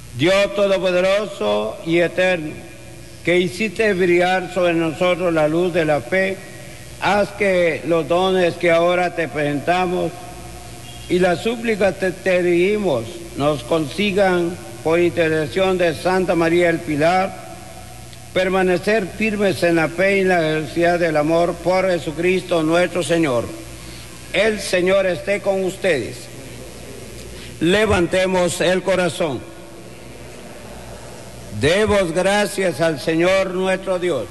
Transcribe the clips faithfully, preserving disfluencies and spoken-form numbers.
Dios Todopoderoso y Eterno, que hiciste brillar sobre nosotros la luz de la fe, haz que los dones que ahora te presentamos y las súplicas que te dirigimos nos consigan, por intercesión de Santa María del Pilar, permanecer firmes en la fe y en la necesidad del amor por Jesucristo nuestro Señor. El Señor esté con ustedes. Levantemos el corazón. Demos gracias al Señor nuestro Dios.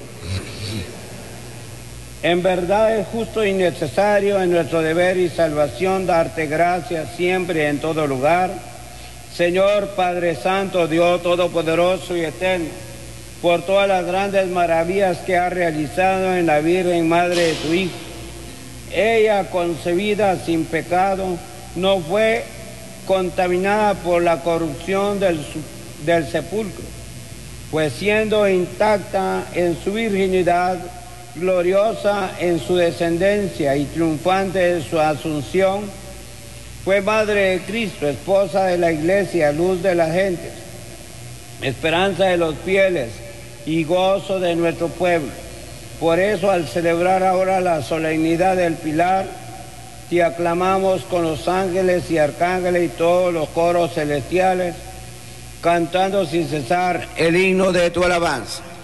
En verdad es justo y necesario en nuestro deber y salvación darte gracias siempre y en todo lugar, Señor Padre Santo, Dios Todopoderoso y Eterno, por todas las grandes maravillas que has realizado en la Virgen Madre de tu Hijo. Ella, concebida sin pecado, no fue contaminada por la corrupción del del sepulcro, pues siendo intacta en su virginidad, gloriosa en su descendencia y triunfante en su asunción, fue madre de Cristo, esposa de la Iglesia, luz de las gentes, esperanza de los fieles y gozo de nuestro pueblo. Por eso, al celebrar ahora la solemnidad del Pilar, te aclamamos con los ángeles y arcángeles y todos los coros celestiales, cantando sin cesar el himno de tu alabanza.